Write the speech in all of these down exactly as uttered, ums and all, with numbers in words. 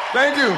Thank you.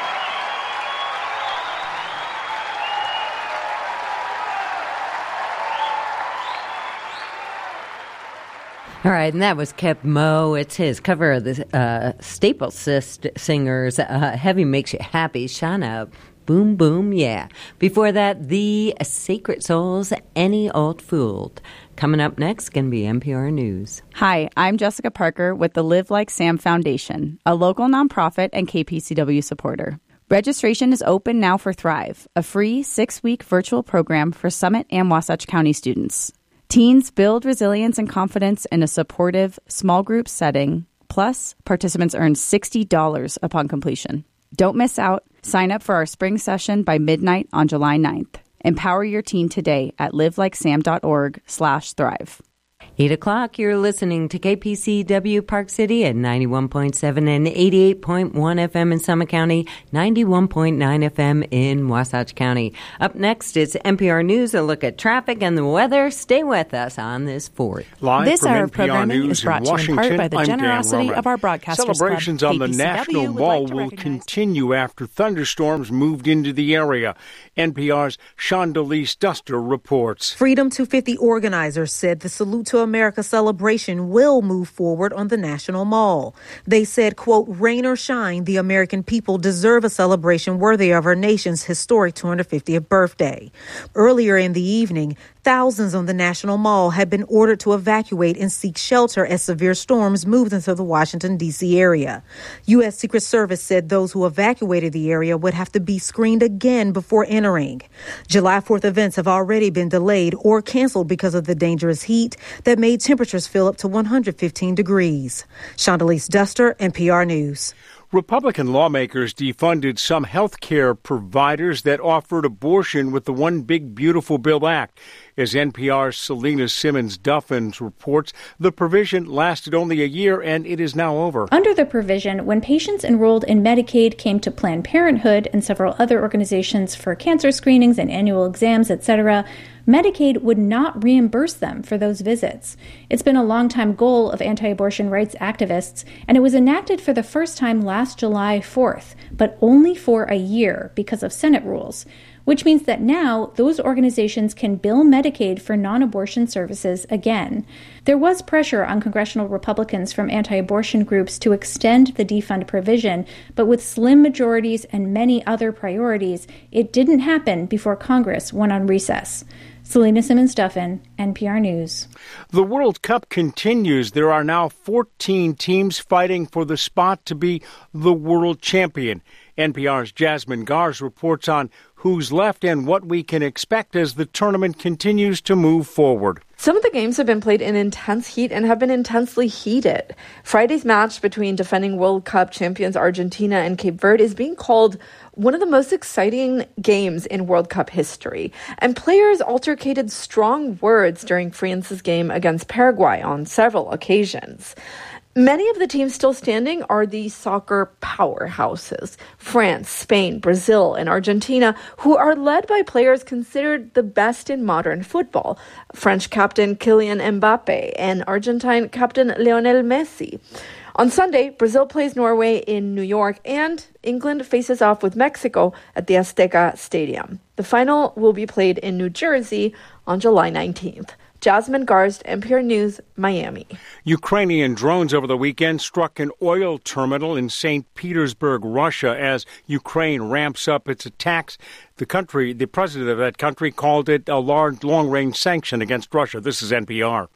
All right, and that was Keb Mo. It's his cover of the uh, Staple Singers' uh, Heavy Makes You Happy, Shana. Boom, boom, yeah. Before that, the Sacred Souls, Any Old Fool. Coming up next, going to be N P R News. Hi, I'm Jessica Parker with the Live Like Sam Foundation, a local nonprofit and K P C W supporter. Registration is open now for Thrive, a free six-week virtual program for Summit and Wasatch County students. Teens build resilience and confidence in a supportive, small group setting. Plus, participants earn sixty dollars upon completion. Don't miss out. Sign up for our spring session by midnight on July ninth. Empower your teen today at livelikesam.org slash thrive. eight o'clock, you're listening to K P C W Park City at ninety-one point seven and eighty-eight point one F M in Summit County, ninety-one point nine F M in Wasatch County. Up next is N P R News, a look at traffic and the weather. Stay with us on this fourth. Live this from hour N of P R programming News is brought in to you in Washington, part by the I'm generosity Dan of our broadcasters Celebrations Club. on the K P C W National would Mall like to will recognize- continue after thunderstorms moved into the area. N P R's Shondelise Duster reports. Freedom two fifty organizers said the Salute to America celebration will move forward on the National Mall. They said, quote, rain or shine, the American people deserve a celebration worthy of our nation's historic two hundred fiftieth birthday. Earlier in the evening, thousands on the National Mall had been ordered to evacuate and seek shelter as severe storms moved into the Washington, D C area. U S. Secret Service said those who evacuated the area would have to be screened again before entering. July fourth events have already been delayed or canceled because of the dangerous heat that made temperatures feel up to one hundred fifteen degrees. Shondelise Duster, N P R News. Republican lawmakers defunded some health care providers that offered abortion with the One Big Beautiful Bill Act. As N P R's Selena Simmons-Duffin reports, the provision lasted only a year and it is now over. Under the provision, when patients enrolled in Medicaid came to Planned Parenthood and several other organizations for cancer screenings and annual exams, et cetera, Medicaid would not reimburse them for those visits. It's been a longtime goal of anti-abortion rights activists, and it was enacted for the first time last July fourth, but only for a year because of Senate rules, which means that now those organizations can bill Medicaid for non-abortion services again. There was pressure on congressional Republicans from anti-abortion groups to extend the defund provision, but with slim majorities and many other priorities, it didn't happen before Congress went on recess. Selena Simmons-Duffin, N P R News. The World Cup continues. There are now fourteen teams fighting for the spot to be the world champion. N P R's Jasmine Gars reports on who's left and what we can expect as the tournament continues to move forward. Some of the games have been played in intense heat and have been intensely heated. Friday's match between defending World Cup champions Argentina and Cape Verde is being called one of the most exciting games in World Cup history. And players altercated strong words during France's game against Paraguay on several occasions. Many of the teams still standing are the soccer powerhouses, France, Spain, Brazil, and Argentina, who are led by players considered the best in modern football. French captain Kylian Mbappe and Argentine captain Lionel Messi. On Sunday, Brazil plays Norway in New York, and England faces off with Mexico at the Azteca Stadium. The final will be played in New Jersey on July nineteenth. Jasmine Garst, N P R News, Miami. Ukrainian drones over the weekend struck an oil terminal in Saint Petersburg, Russia, as Ukraine ramps up its attacks. The country, the president of that country, called it a large, long-range sanction against Russia. This is N P R.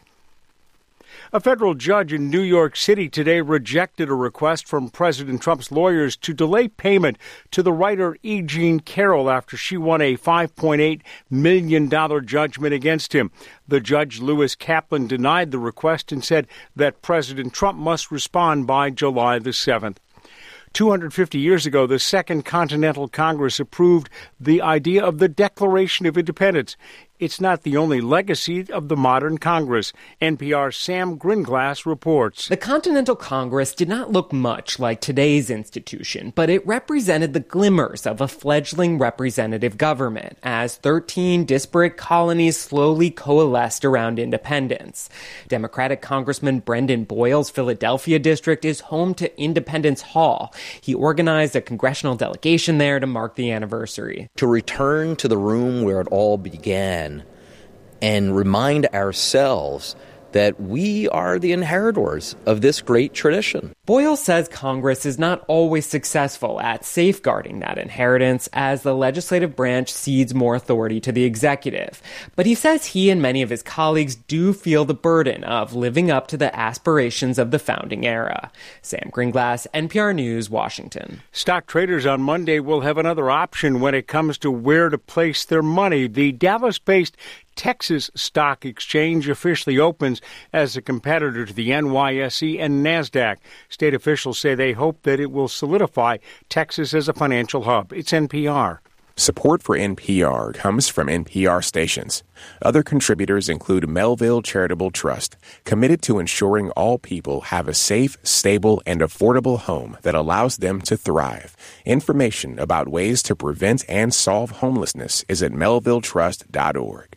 A federal judge in New York City today rejected a request from President Trump's lawyers to delay payment to the writer E. Jean Carroll after she won a five point eight million dollars judgment against him. The judge, Lewis Kaplan, denied the request and said that President Trump must respond by July the seventh. two hundred fifty years ago, the Second Continental Congress approved the idea of the Declaration of Independence. it's not the only legacy of the modern Congress. N P R's Sam Gringlas reports. The Continental Congress did not look much like today's institution, but it represented the glimmers of a fledgling representative government as thirteen disparate colonies slowly coalesced around independence. Democratic Congressman Brendan Boyle's Philadelphia district is home to Independence Hall. He organized a congressional delegation there to mark the anniversary. To return to the room where it all began and remind ourselves that we are the inheritors of this great tradition. Boyle says Congress is not always successful at safeguarding that inheritance as the legislative branch cedes more authority to the executive. But he says he and many of his colleagues do feel the burden of living up to the aspirations of the founding era. Sam Gringlas, N P R News, Washington. Stock traders on Monday will have another option when it comes to where to place their money. The Dallas-based Texas Stock Exchange officially opens as a competitor to the N Y S E and NASDAQ. State officials say they hope that it will solidify Texas as a financial hub. It's N P R. Support for N P R comes from N P R stations. Other contributors include Melville Charitable Trust, committed to ensuring all people have a safe, stable, and affordable home that allows them to thrive. Information about ways to prevent and solve homelessness is at melville trust dot org.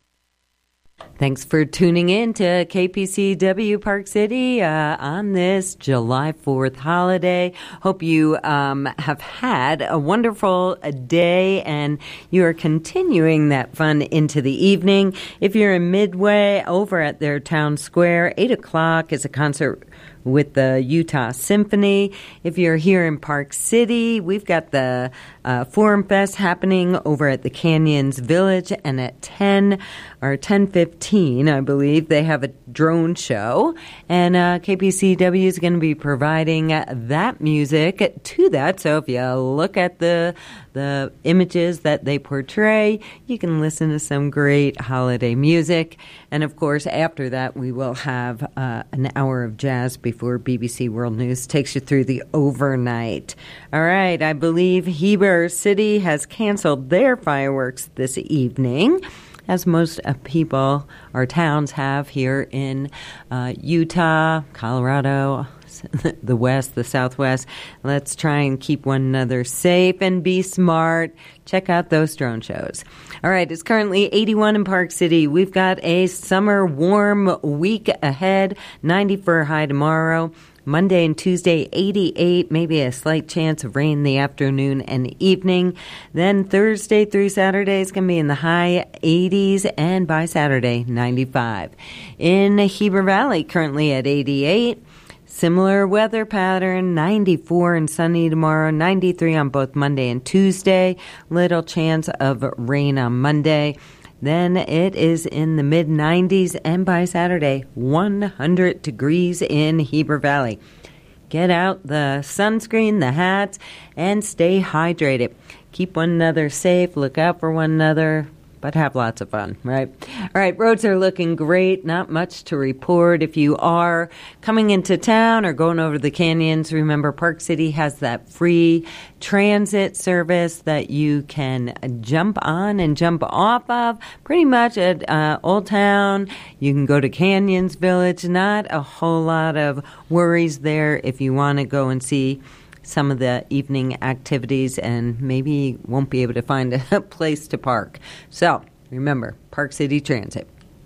Thanks for tuning in to K P C W Park City uh, on this July fourth holiday. Hope you um, have had a wonderful day and you are continuing that fun into the evening. If you're in Midway, over at their town square, eight o'clock is a concert with the Utah Symphony. If you're here in Park City, we've got the uh, Forum Fest happening over at the Canyons Village, and at ten or ten fifteen, I believe, they have a drone show, and uh, K P C W is going to be providing that music to that. So if you look at the the images that they portray, you can listen to some great holiday music. And of course, after that, we will have uh, an hour of jazz before B B C World News takes you through the overnight. All right, I believe Heber City has canceled their fireworks this evening, as most uh, people or towns have here in uh, Utah, Colorado, the West, the Southwest. Let's try and keep one another safe and be smart. Check out those drone shows. All right, it's currently eighty-one in Park City. We've got a summer warm week ahead, ninety for a high tomorrow. Monday and Tuesday, eighty-eight, maybe a slight chance of rain in the afternoon and evening. Then Thursday through Saturday is going to be in the high eighties, and by Saturday, ninety-five. In Heber Valley, currently at eighty-eight. Similar weather pattern, ninety-four and sunny tomorrow, ninety-three on both Monday and Tuesday. Little chance of rain on Monday. Then it is in the mid nineties, and by Saturday, one hundred degrees in Heber Valley. Get out the sunscreen, the hats, and stay hydrated. Keep one another safe, look out for one another, but have lots of fun, right? All right, roads are looking great. Not much to report. If you are coming into town or going over the canyons, remember Park City has that free transit service that you can jump on and jump off of. Pretty much at uh, Old Town, you can go to Canyons Village. Not a whole lot of worries there if you want to go and see some of the evening activities and maybe won't be able to find a place to park. So remember, Park City Transit.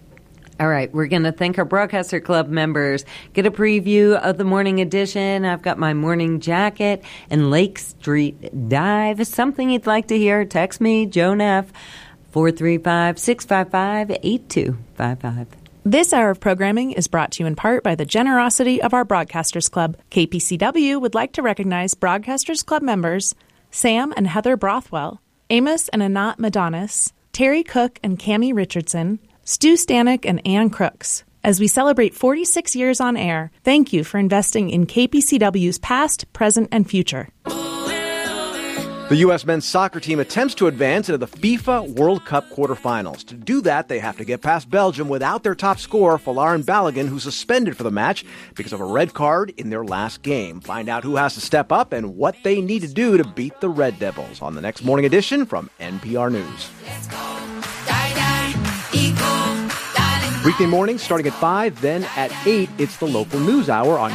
All right, we're going to thank our Broadcaster Club members. Get a preview of the morning edition. I've got my morning jacket and Lake Street Dive. Something you'd like to hear, text me, Joan F., four three five, six five five, eight two five five. This hour of programming is brought to you in part by the generosity of our Broadcasters Club. K P C W would like to recognize Broadcasters Club members Sam and Heather Brothwell, Amos and Anat Madonis, Terry Cook and Cammie Richardson, Stu Stanek and Ann Crooks. As we celebrate forty-six years on air, thank you for investing in K P C W's past, present, and future. The U S men's soccer team attempts to advance into the FIFA World Cup quarterfinals. To do that, they have to get past Belgium without their top scorer, Folarin Balogun, who's suspended for the match because of a red card in their last game. Find out who has to step up and what they need to do to beat the Red Devils on the next morning edition from N P R News. Let's go. Die, die. Weekday mornings starting at five, then at eight, it's the local news hour on